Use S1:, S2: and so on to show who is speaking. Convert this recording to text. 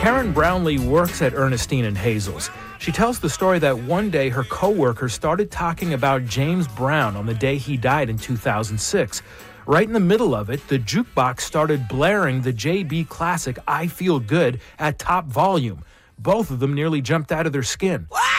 S1: Karen Brownlee works at Ernestine and Hazel's. She tells the story that one day her coworker started talking about James Brown on the day he died in 2006. Right in the middle of it, the jukebox started blaring the JB classic I Feel Good at top volume. Both of them nearly jumped out of their skin.